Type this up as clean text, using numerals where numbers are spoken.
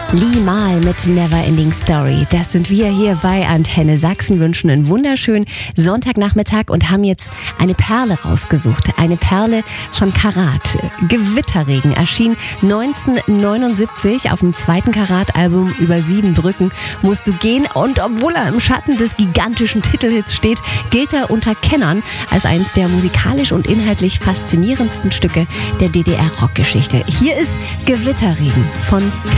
Limahl mit Neverending Story. Das sind wir hier bei Antenne Sachsen, wünschen einen wunderschönen Sonntagnachmittag und haben jetzt eine Perle rausgesucht. Eine Perle von Karat. Gewitterregen erschien 1979 auf dem zweiten Karat-Album Über 7 Brücken musst du gehen. Und obwohl er im Schatten des gigantischen Titelhits steht, gilt er unter Kennern als eines der musikalisch und inhaltlich faszinierendsten Stücke der DDR-Rockgeschichte. Hier ist Gewitterregen von